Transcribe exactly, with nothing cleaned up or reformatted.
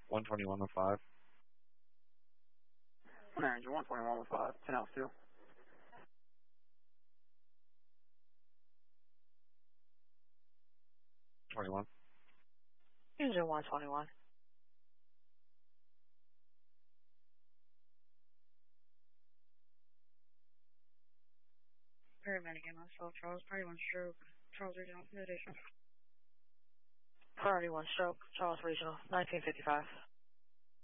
one twenty-one oh five. Manager one twenty-one oh five, ten altitude. twenty-one. User one twenty-one. Paramedic in myself, Charles. Priority one stroke. Charles Regional. Priority one stroke. Charles Regional. nineteen fifty-five.